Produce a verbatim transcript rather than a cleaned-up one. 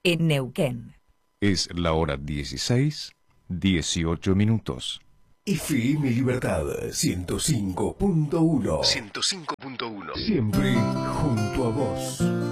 en Neuquén. Es la hora dieciséis, dieciocho minutos. F M Libertad ciento cinco punto uno. ciento cinco punto uno. Siempre junto a vos.